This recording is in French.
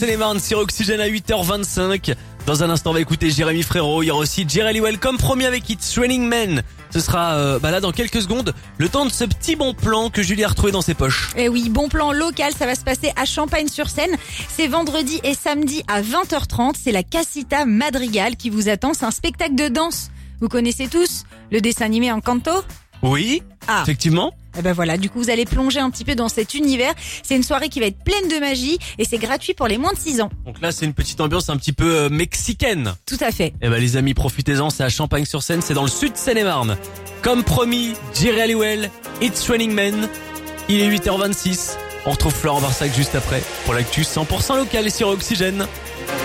Seine-et-Marne sur Oxygène à 8h25. Dans un instant, on va écouter Jérémy Frérot. Il y aura aussi Jerry Lee Welcome, premier avec It's Raining Men. Ce sera là dans quelques secondes, le temps de ce petit bon plan que Julie a retrouvé dans ses poches. Et oui, bon plan local, ça va se passer à Champagne-sur-Seine. C'est vendredi et samedi à 20h30. C'est la Casita Madrigal qui vous attend. C'est un spectacle de danse. Vous connaissez tous le dessin animé Encanto ? Oui, effectivement. Et ben voilà, du coup vous allez plonger un petit peu dans cet univers. C'est une soirée qui va être pleine de magie et c'est gratuit pour les moins de 6 ans. Donc là, c'est une petite ambiance un petit peu mexicaine. Tout à fait. Eh ben les amis, profitez-en, c'est à Champagne-sur-Seine, c'est dans le sud de Seine-et-Marne. Comme promis, Jerry Halliwell, It's Raining Men. Il est 8h26. On retrouve Florent Barsac juste après pour l'actu 100% local sur Oxygène.